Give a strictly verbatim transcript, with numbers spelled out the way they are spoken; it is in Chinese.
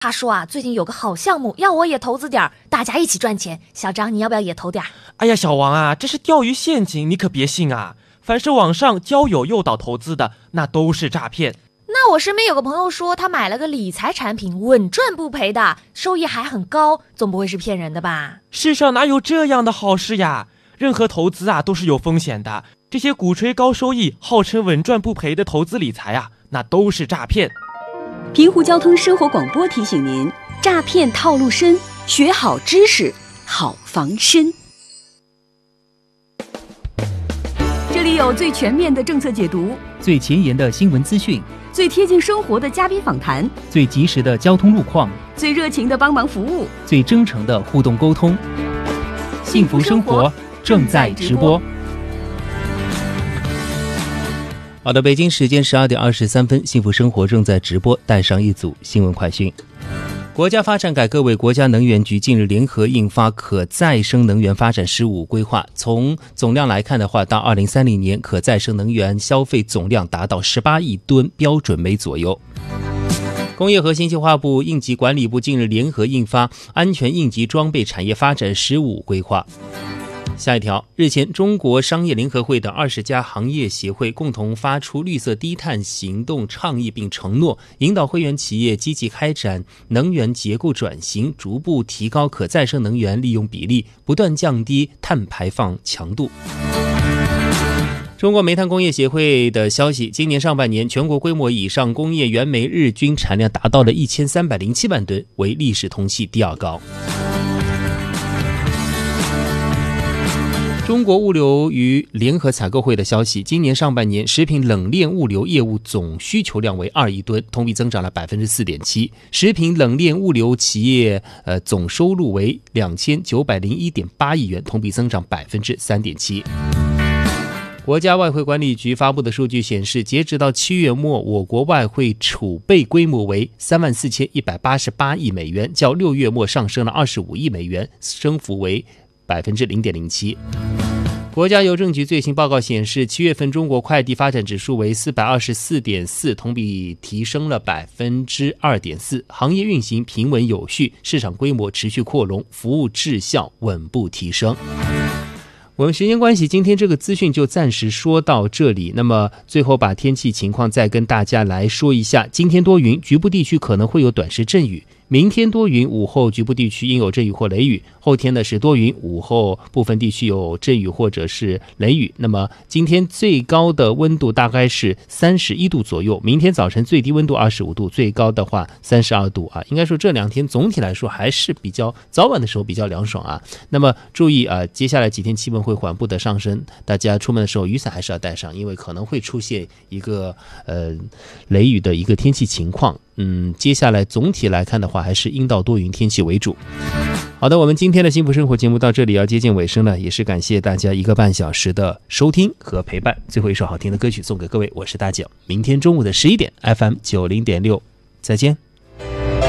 他说啊，最近有个好项目，要我也投资点，大家一起赚钱。小张，你要不要也投点？ 哎呀，小王啊，这是钓鱼陷阱，你可别信啊！凡是网上交友诱导投资的，那都是诈骗。 那我身边有个朋友说，他买了个理财产品，稳赚不赔的，收益还很高，总不会是骗人的吧？ 世上哪有这样的好事呀？任何投资啊都是有风险的，这些鼓吹高收益、号称稳赚不赔的投资理财啊，那都是诈骗。 平湖交通生活广播提醒您：诈骗套路深，学好知识，好防身。这里有最全面的政策解读， 最前沿的新闻资讯， 最贴近生活的嘉宾访谈， 最及时的交通路况， 最热情的帮忙服务， 最真诚的互动沟通。幸福生活正在直播。好的，北京时间十二点二十三分，幸福生活正在直播，带上一组新闻快讯。国家发展改革委、国家能源局近日联合印发可再生能源发展十五规划。从总量来看的话，到二零三零年，可再生能源消费总量达到十八亿吨标准煤左右。工业和信息化部、应急管理部近日联合印发安全应急装备产业发展十五规划。下一条，日前，中国商业联合会等二十家行业协会共同发出绿色低碳行动倡议，并承诺引导会员企业积极开展能源结构转型，逐步提高可再生能源利用比例，不断降低碳排放强度。中国煤炭工业协会的消息，今年上半年全国规模以上工业原煤日均产量达到了一千三百零七万吨，为历史同期第二高。中国物流与联合采购会的消息，今年上半年食品冷链物流业务总需求量为二亿吨，同比增长了百分之四点七。食品冷链物流企业呃总收入为两千九百零一点八亿元，同比增长百分之三点七。国家外汇管理局发布的数据显示，截止到七月末，我国外汇储备规模为三万四千一百八十八亿美元，较六月末上升了二十五亿美元，升幅为百分之零点零七。国家邮政局最新报告显示，七月份中国快递发展指数为四百二十四点四，同比提升了百分之二点四，行业运行平稳有序，市场规模持续扩容，服务质效稳步提升。我们时间关系，今天这个资讯就暂时说到这里。那么最后把天气情况再跟大家来说一下。今天多云，局部地区可能会有短时阵雨。明天多云，午后局部地区应有阵雨或雷雨。后天呢是多云，午后部分地区有阵雨或者是雷雨。那么今天最高的温度大概是三十一度左右，明天早晨最低温度二十五度，最高的话三十二度啊。应该说这两天总体来说还是比较早晚的时候比较凉爽啊。那么注意啊，接下来几天气温会缓步的上升，大家出门的时候雨伞还是要带上，因为可能会出现一个呃雷雨的一个天气情况。嗯，接下来总体来看的话，还是阴到多云天气为主。好的，我们今天的幸福生活节目到这里要接近尾声了，也是感谢大家一个半小时的收听和陪伴。最后一首好听的歌曲送给各位，我是大九，明天中午的十一点 F M 九零点六，再见。